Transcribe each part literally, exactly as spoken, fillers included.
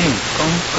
性广告。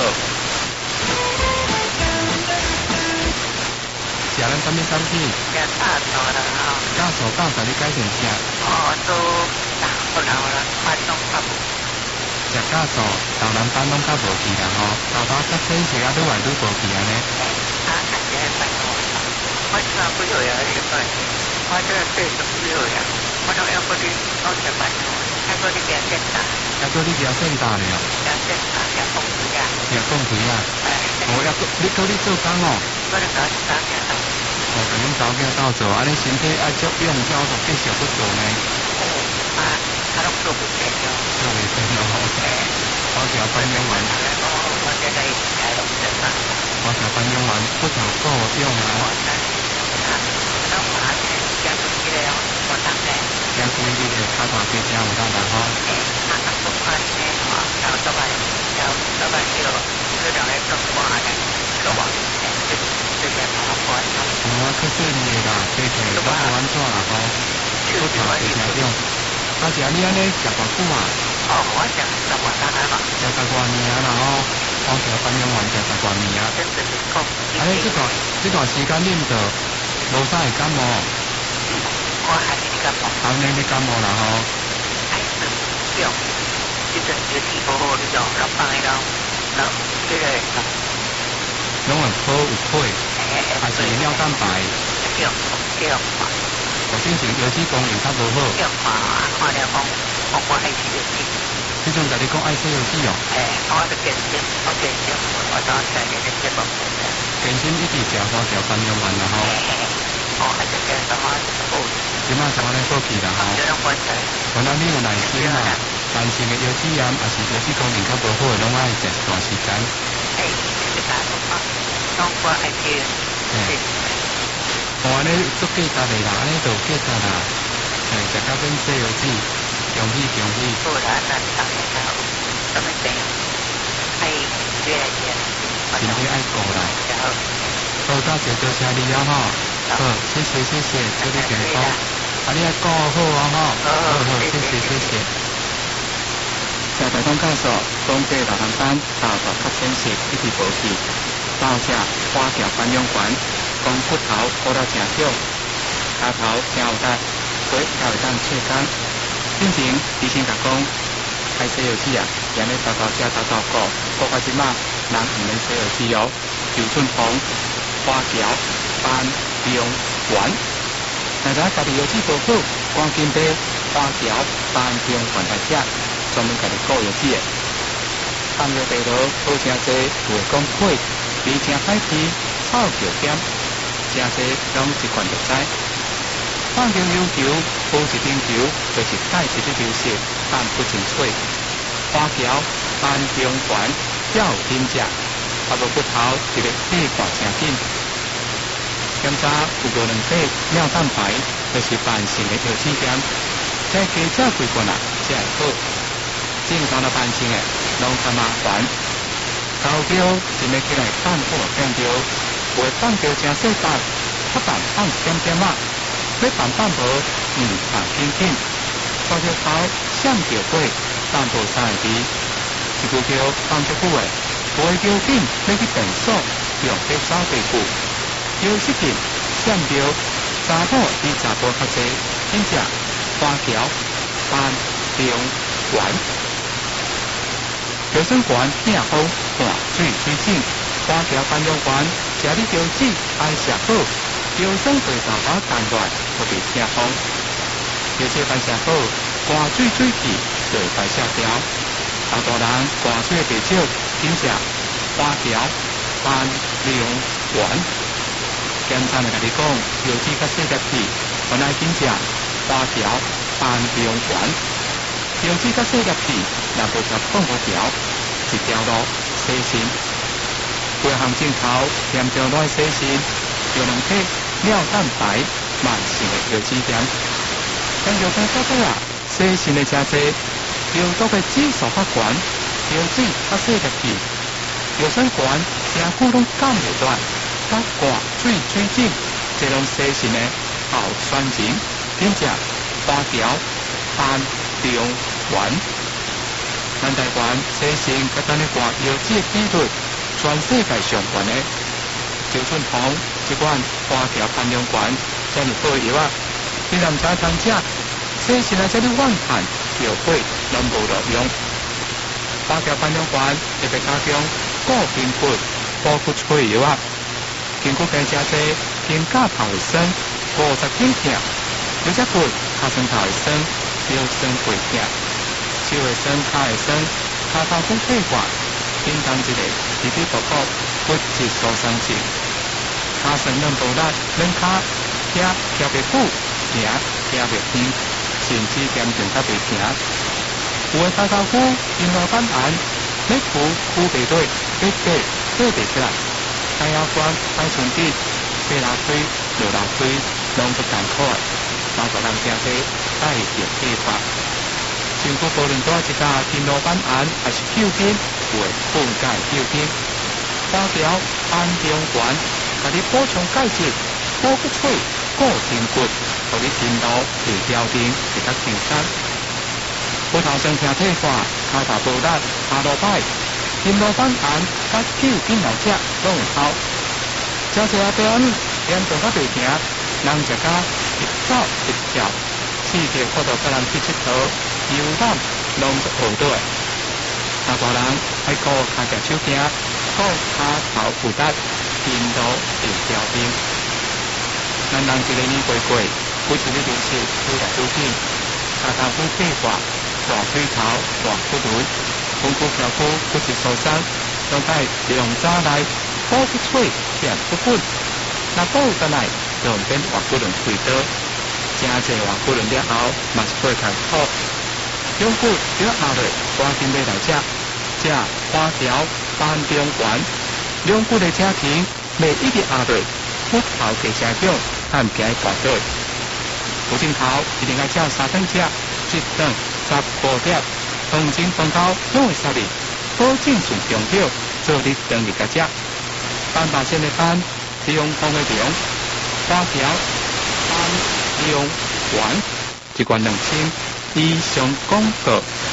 食咱啥物产品？ 食大豆啦吼。 教授教授你改成啥？ 哦，都大豆啦，发动发布。 食教授豆南板拢较无去啦吼，豆豆较浅色啊，愈来愈无去安尼。 啊，看起来蛮好。我知道不有呀，这个，我这对什么有呀？我都要不去搞些蛮好，还不去变现大。 还做你变现大了？ 变现大，变公司呀。 变公司呀？ 哎。 我要你叫你做工哦。 我咧搞是搞嘅。 哦，甲恁查某囝斗做，安尼身体爱足用，才有继续去做呢。 哦，啊，他拢做不成咯。 做袂成咯。我条番养丸。 哦，我现在已经开了这个。 我条番养丸不头够用啊。 啊，那我还是加出去了，我当然。 加出去的卡大几只有当然好。 诶，啊，啊，不管呢，吼，要老板，要老板就就两个更挂的，个网，就就这样好管。 我去做你的啦，这些都无安怎啦吼，不头几只用。而且你安尼食偌久啊？ 哦，我食十外三年嘛。 食十外年啦吼，我条番养丸食十外年啊。 真是是讲。 安尼这段这段时间啉着，无啥会感冒。 我还是感冒。 安尼你感冒啦吼？ 还是有，就是有气好好的种，老放的种，老这个拢会好有配，还是尿蛋白？ 有有。 我之前油脂功能较无好。 有看看了讲，我我爱吃油脂。 即阵甲你讲爱吃油脂哦。 诶，我是健身，我健身，我当在你的节目。 健身一直食花条番养丸啦吼。 哦，还是健什么好？ 即摆怎么咧过去啦吼？原来你有耐心啦，慢性的油脂炎，也是油脂功能较无好的，拢爱食一段时间。 诶，是干嘛？拢我爱吃。 诶。我安尼做计价的啦，安尼就计价啦。诶，食到变细油脂，恭喜恭喜！ 不然那当然啦，什么病？爱越来越， 身体爱顾啦。好，多谢多谢你了吼。好，谢谢谢谢，祝你健康。啊，你爱顾好啊吼。好好，谢谢谢谢。食大汤教授，讲这老南板豆豆较浅色，一直无去。倒食花条番养丸。讲骨头好到正少，骹头真有力，腿才会当切干。进前医生甲讲，爱洗油脂啊，然后豆豆食豆豆果，国外即马人唔免洗油脂哦。油春红、花条、斑、冰、丸，若知家己油脂无好，赶紧买花条、斑、冰、丸来食，专门家己顾油脂的。放药地落好真济，有会讲配，味真歹吃，臭又咸。真济拢一罐就知，放球要求，补一顶球，就是带一个球色，但不清脆。花条、斑冰丸，要有甜食，啊无骨头一个气化真紧。检查有无两块尿蛋白，就是慢性的油脂炎，再加食几罐啊，才会好。正常的慢性的，拢较麻烦。高标一日起来放好变着。会放着真细瓣，较慢放点点啊，要放放无，唔放紧紧，放着头向着过，放无三个字，一句叫放足久的，不会叫紧要去变数，用去扫地久，叫失禁，向着查某比查甫较济，真正花条、斑、冰、丸，药水丸痛风、汗水水肿。花条番养丸，食你油脂爱食好，油酸对豆包淡软，特别痛风。油脂番食好，汗水水气就会排泄掉。大大人汗水袂少，紧食花条、斑、冰、丸。检查来甲你讲，油脂较细粒去，原来紧食花条、斑、冰、丸。油脂较细粒去，若无食放五条，一条路洗身。几项镜头严重来洗身，有两体尿蛋白慢性的油脂炎。研究翻到尾啊，洗身的真济，油毒的指数较悬，油脂较细粒去，油酸悬，真久拢减袂断，甲汗水水肿，这种洗身的后酸人，紧食花条、斑、冰、丸。 咱台湾西城甲咱的挂药剂比率全世界上悬的，就算同一款花条含量悬，遮尔好药啊，你若唔知通食，西城啊遮尔怨叹，药费拢无路用。花条含量悬，特别加强固筋骨、保骨脆药啊，筋骨变加济，肩胛头会酸，五十斤痛，有只骨骹酸头会酸，腰酸背痛。手会酸，脚会酸，骹头骨退化，叮当一个，皮皮薄薄，骨质疏松症。骹酸软无力，软骹脚脚袂久，行行袂远，甚至严重甲袂行。有诶骹头骨因老板癌，要扶扶袂对，要爬爬袂起来，胎腰关、胎唇底、爬楼梯、落楼梯，拢不艰苦诶，包括人真济带着计划。身躯无论多一家筋络板癌还是抽筋，有诶分解抽筋，花条安中丸，甲你补充钙质，保骨脆，固筋骨，互你筋络会调整会较轻松。骨头酸痛退化，骹头无力，下落摆，筋络板癌甲抽筋来食拢有效。真侪阿伯严重甲袂行，人食甲一走一跳，刺激骨头甲人去佚佗。游览拢是好倒诶，大大人爱顾骹脚手行，顾骹头负担，筋络会调整。咱人一个年过过，每一日都是愈来愈紧，骹头骨退化，大腿头、大骨轮，筋骨条骨骨质疏松，拢在两早内保骨脆变不稳，若保得来，就变活骨轮开刀，真济活骨轮了后，嘛是会较好。两骨要下落，赶紧买来食，食花条斑中丸。两骨的车前，每一日下落，骨头加成长，和行大倒。有镜头一定要照三顿食，一顿十五碟，黄金饭糕拢会杀你，保证顺中药，做你当日甲食。斑马线的斑，中风的中，花条斑中丸，一罐两千。以上广告。